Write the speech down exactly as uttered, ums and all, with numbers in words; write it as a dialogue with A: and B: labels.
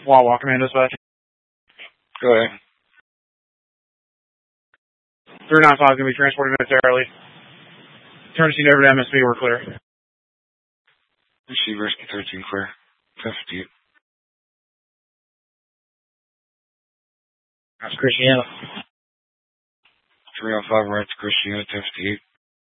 A: Wawa, command dispatch.
B: Go ahead.
A: three nine five is going to be transported militarily. Turn the scene over to M S P, we're clear.
B: Receive rescue thirteen clear. ten fifty-eight.
A: That's Christiana.
B: three oh five right to Christiana, ten fifty-eight.